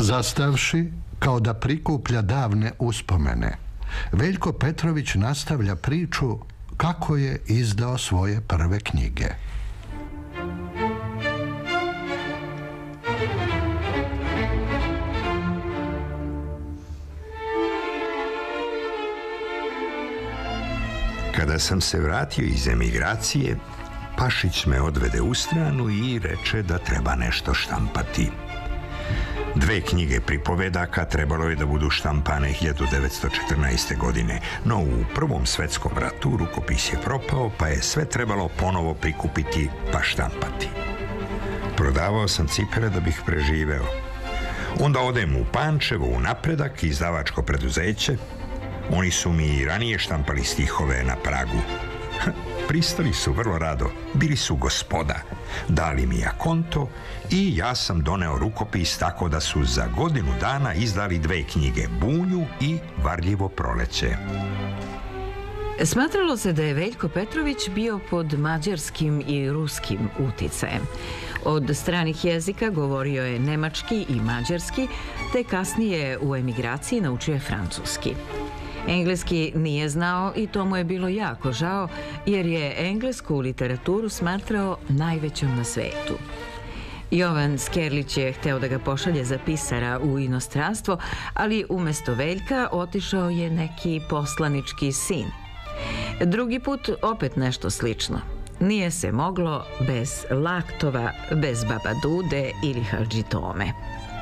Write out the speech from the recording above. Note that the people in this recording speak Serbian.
Zastavši kao da prikuplja davne uspomene, Veljko Petrović nastavlja priču kako je izdao svoje prve knjige. Kada sam se vratio iz emigracije, Pašić me odvede u stranu i reče da treba nešto štampati. 2 knjige pripovedaka trebalo je da budu štampane 1914. godine, no u Prvom svetskom ratu rukopis je propao, pa je sve trebalo ponovo prikupiti pa štampati. Prodavao sam cipele da bih preživeo. Onda odem u Pančevo, u Napredak, izdavačko preduzeće. Oni su mi i ranije štampali stihove na pragu. Pristali su vrlo rado, bili su gospoda. Dali mi akonto i ja sam doneo rukopis, tako da su za godinu dana izdali 2 knjige, Bunju i Varljivo proleće. Smatralo se da je Veljko Petrović bio pod mađarskim i ruskim uticajem. Od stranih jezika govorio je nemački i mađarski, te kasnije u emigraciji naučio je francuski. Engleski nije znao i to mu je bilo jako žao, jer je englesku literaturu smatrao najvećom na svetu. Jovan Skerlić je hteo da ga pošalje za pisara u inostranstvo, ali umesto Veljka otišao je neki poslanički sin. Drugi put opet nešto slično. Nije se moglo bez Laktova, bez Baba Dude ili Hadži Tome.